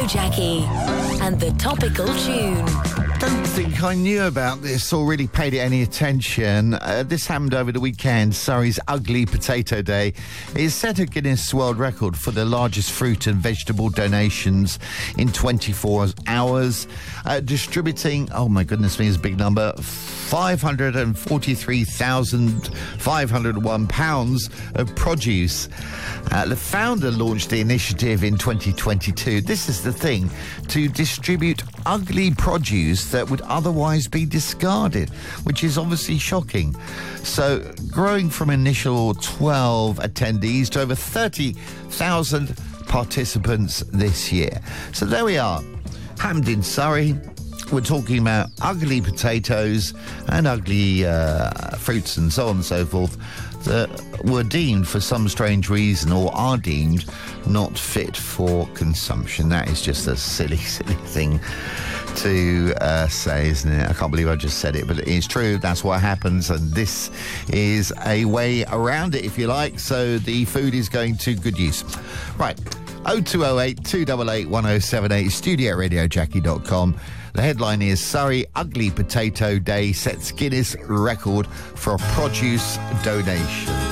Jackie and the topical tune. Don't think I knew about this or really paid it any attention. This happened over the weekend. Surrey's Ugly Potato Day is set a Guinness World Record for the largest fruit and vegetable donations in 24 hours, distributing, oh my goodness me, it's a big number, £543,501 of produce. The founder launched the initiative in 2022. This is the thing, to distribute ugly produce that would otherwise be discarded, which is obviously shocking. So, growing from initial 12 attendees to over 30,000 participants this year. So there we are, happened in Surrey. We're talking about ugly potatoes and ugly fruits and so on and so forth that were deemed for some strange reason, or are deemed not fit for consumption. That is just a silly thing to say, isn't it? I can't believe I just said it, but it is true. That's what happens, and this is a way around it, if you like. So the food is going to good use. Right, 0208 288 1078, studio@radiojackie.com. The headline is Surrey Ugly Potato Day sets Guinness record for produce donation.